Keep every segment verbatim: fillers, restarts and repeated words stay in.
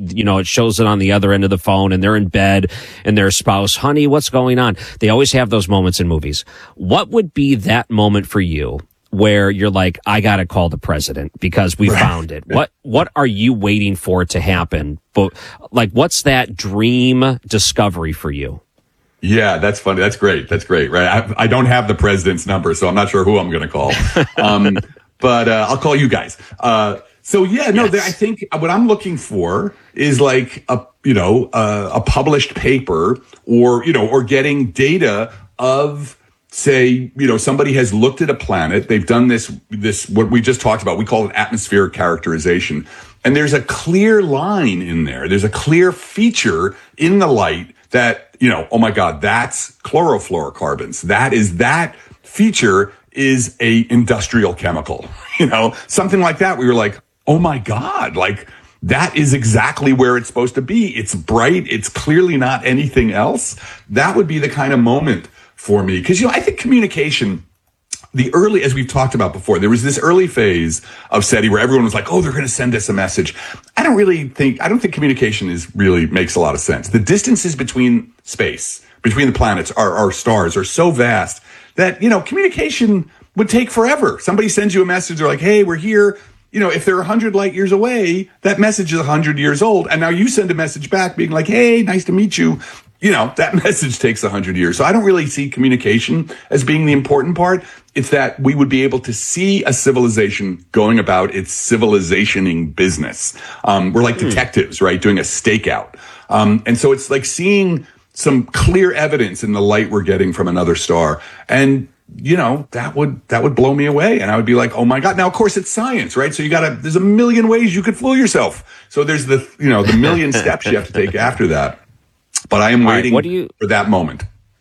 you know, it shows it on the other end of the phone and they're in bed and their spouse, honey, what's going on? They always have those moments in movies. What would be that moment for you where you're like, I got to call the president because we right. found it? What, what are you waiting for it to happen? But like, what's that dream discovery for you? Yeah, that's funny. That's great. That's great. Right. I, I don't have the president's number, so I'm not sure who I'm going to call. Um, but, uh, I'll call you guys. Uh, so yeah, no, yes. I think what I'm looking for is like a, you know, uh, a published paper or, you know, or getting data of, say, you know, somebody has looked at a planet. They've done this, this, what we just talked about. We call it atmospheric characterization. And there's a clear line in there. There's a clear feature in the light that, you know, oh my God, that's chlorofluorocarbons. That is, that feature is a industrial chemical, you know, something like that. We were like, oh my God, like that is exactly where it's supposed to be. It's bright. It's clearly not anything else. That would be the kind of moment for me. Cause, you know, I think communication, the early, as we've talked about before, there was this early phase of SETI where everyone was like, oh, they're going to send us a message. I don't really think, I don't think communication is really makes a lot of sense. The distances between space, between the planets, our, our stars are so vast that, you know, communication would take forever. Somebody sends you a message. They're like, hey, we're here. You know, if they're a hundred light years away, that message is a hundred years old. And now you send a message back being like, hey, nice to meet you. You know, that message takes a hundred years. So I don't really see communication as being the important part. It's that we would be able to see a civilization going about its civilizationing business. Um, we're like detectives, right? Doing a stakeout. Um, and so it's like seeing some clear evidence in the light we're getting from another star. And, you know, that would, that would blow me away. And I would be like, oh my God. Now, of course, it's science, right? So you gotta, there's a million ways you could fool yourself. So there's the, you know, the million steps you have to take after that. But I am waiting right, what do you, for that moment.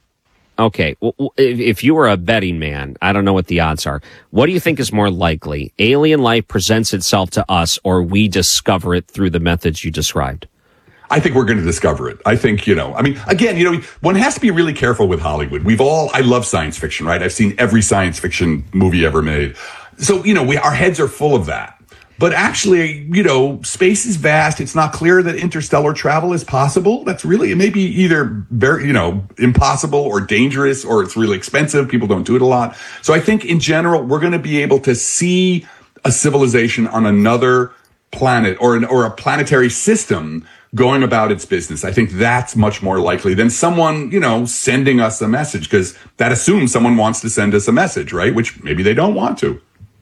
Okay. Well, if you were a betting man, I don't know what the odds are. What do you think is more likely? Alien life presents itself to us or we discover it through the methods you described? I think we're going to discover it. I think, you know, I mean, again, you know, one has to be really careful with Hollywood. We've all, I love science fiction, right? I've seen every science fiction movie ever made. So, you know, we, our heads are full of that. But actually, you know, space is vast. It's not clear that interstellar travel is possible. That's really, it may be either very, you know, impossible or dangerous, or it's really expensive. People don't do it a lot. So I think in general, we're going to be able to see a civilization on another planet or an, or a planetary system going about its business. I think that's much more likely than someone, you know, sending us a message, because that assumes someone wants to send us a message, right? Which maybe they don't want to.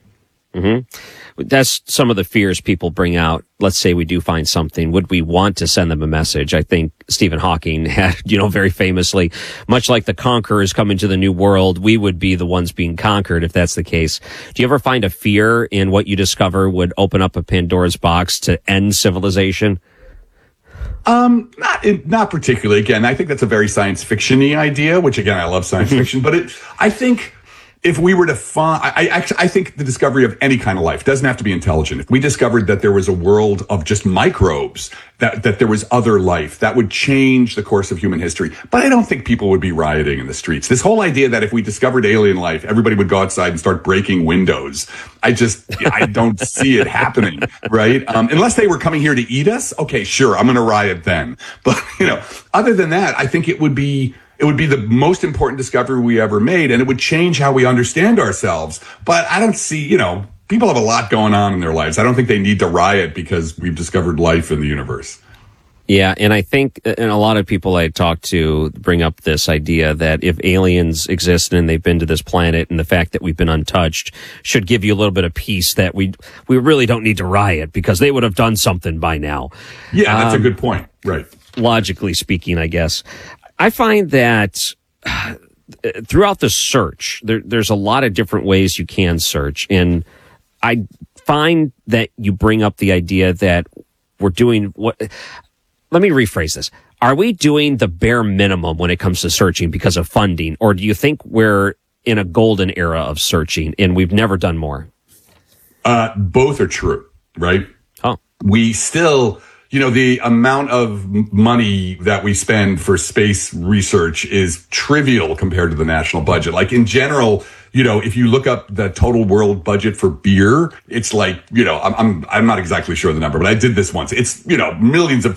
Mm-hmm. That's some of the fears people bring out. Let's say we do find something. Would we want to send them a message? I think Stephen Hawking had, you know, very famously, much like the conquerors coming to the new world, we would be the ones being conquered if that's the case. Do you ever find a fear in what you discover would open up a Pandora's box to end civilization? Um, not, not particularly. Again, I think that's a very science fiction-y idea, which again, I love science fiction, but it, I think, if we were to find, I, I, I think the discovery of any kind of life doesn't have to be intelligent. If we discovered that there was a world of just microbes, that, that there was other life, that would change the course of human history. But I don't think people would be rioting in the streets. This whole idea that if we discovered alien life, everybody would go outside and start breaking windows. I just, I don't see it happening, right? Um, unless they were coming here to eat us. Okay, sure. I'm going to riot then. But, you know, other than that, I think it would be, It would be the most important discovery we ever made, and it would change how we understand ourselves. But I don't see, you know, people have a lot going on in their lives. I don't think they need to riot because we've discovered life in the universe. Yeah, and I think, and a lot of people I talk to bring up this idea that if aliens exist and they've been to this planet, and the fact that we've been untouched should give you a little bit of peace that we we really don't need to riot because they would have done something by now. Yeah, that's um, a good point. Right. Logically speaking, I guess. I find that uh, throughout the search, there, there's a lot of different ways you can search. And I find that you bring up the idea that we're doing what, let me rephrase this. Are we doing the bare minimum when it comes to searching because of funding? Or do you think we're in a golden era of searching and we've never done more? Uh, both are true, right? Oh, we still, you know, the amount of money that we spend for space research is trivial compared to the national budget. Like in general, you know, if you look up the total world budget for beer, it's like, you know, I'm, I'm, I'm not exactly sure of the number, but I did this once. It's, you know, millions of